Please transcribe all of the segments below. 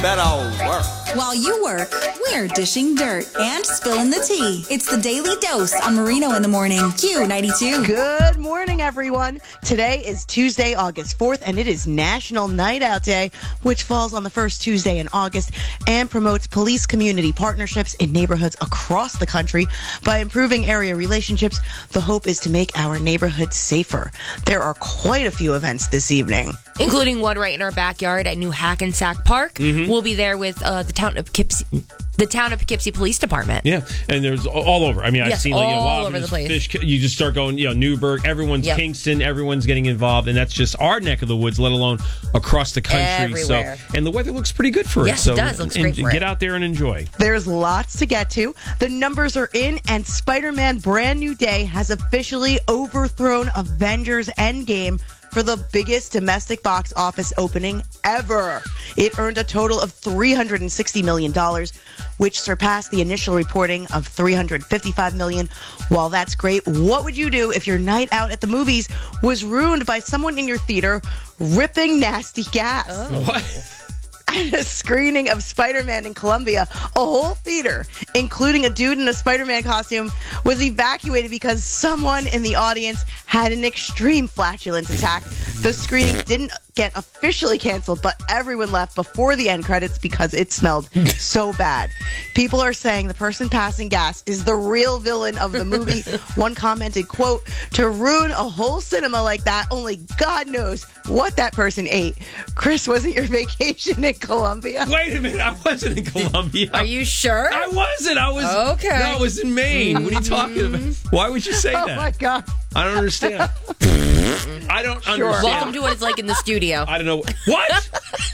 That'll work. While you work, we're dishing dirt and spilling the tea. It's the Daily Dose on Marino in the Morning. Q92. Good morning, everyone. Today is Tuesday, August 4th, and it is National Night Out Day, which falls on the first Tuesday in August and promotes police-community partnerships in neighborhoods across the country. By improving area relationships, the hope is to make our neighborhoods safer. There are quite a few events this evening, including one right in our backyard at New Hackensack Park. We'll be there with the town of Poughkeepsie Police Department. Yeah, and there's all over. I mean, I've seen all over the place. Fish. You just start going, Newburgh. Everyone's Kingston. Everyone's getting involved, and that's just our neck of the woods, let alone across the country. Everywhere. So, and the weather looks pretty good for it. Yes, it does. Looks great for it. Get out there and enjoy. There's lots to get to. The numbers are in, and Spider-Man Brand New Day has officially overthrown Avengers Endgame for the biggest domestic box office opening ever. It earned a total of $360 million, which surpassed the initial reporting of $355 million. While that's great, what would you do if your night out at the movies was ruined by someone in your theater ripping nasty gas? What? At a screening of Spider-Man in Columbia, a whole theater, including a dude in a Spider-Man costume, was evacuated because someone in the audience had an extreme flatulence attack. The screening didn't get officially canceled, but everyone left before the end credits because it smelled so bad. People are saying the person passing gas is the real villain of the movie. One commented, quote, "To ruin a whole cinema like that, only God knows what that person ate." Chris, wasn't your vacation in Columbia? Wait a minute, I wasn't in Columbia. Are you sure? I wasn't. I was okay. No, I was in Maine. What are you talking about? Why would you say that? Oh my God. I don't understand. I don't understand. Welcome to what it's like in the studio. I don't know. What?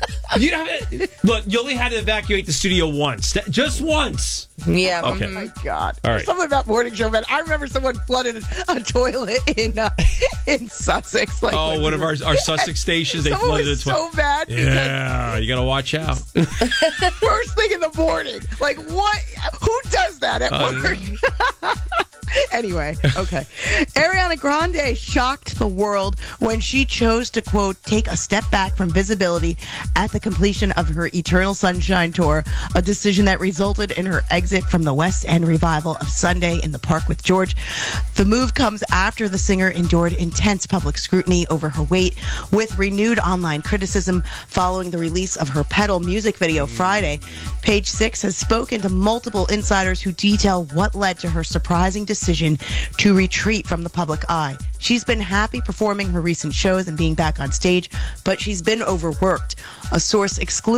Look, you only had to evacuate the studio once. Just once. Yeah. Okay. Oh my God. All right. Something about morning show, man. I remember someone flooded a toilet in Sussex. Like, one of our Sussex stations, they flooded a toilet. So bad. Yeah, you got to watch out. First thing in the morning. Like, what? Who does that at work? Anyway, okay. Ariana Grande shocked the world when she chose to, quote, take a step back from visibility at the completion of her Eternal Sunshine tour, a decision that resulted in her exit from the West End revival of Sunday in the Park with George. The move comes after the singer endured intense public scrutiny over her weight, with renewed online criticism following the release of her Pedal music video Friday. Page Six has spoken to multiple insiders who detail what led to her surprising decision to retreat from the public eye. She's been happy performing her recent shows and being back on stage, but she's been overworked. A source exclusive